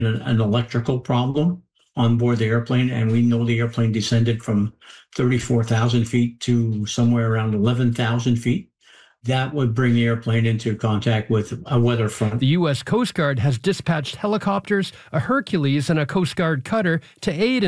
an electrical problem on board the airplane, and we know the airplane descended from 34,000 feet to somewhere around 11,000 feet, that would bring the airplane into contact with a weather front. The U.S. Coast Guard has dispatched helicopters, a Hercules, and a Coast Guard cutter to aid in